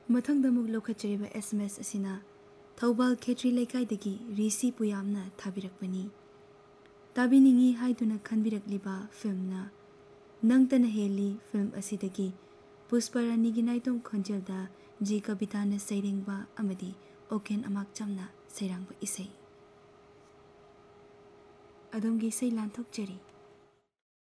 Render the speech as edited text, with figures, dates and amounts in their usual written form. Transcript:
मथंगदमुक लोखचरिबा SMS असिना थौबाल खेत्री लेकाइदगी रिसी पुयामना थाबिरकपनी ताबिनिंगी हाइदुना खनबिरकलिबा फिल्मना नंगतन heli film असिदगी पुष्परानीगी नाइतोम खंजलदा जी कविताना सैरेंगबा अमदी Oaken अमाकचमना सैरांगबा इसै अदोमगी इसै लांथोकचरी।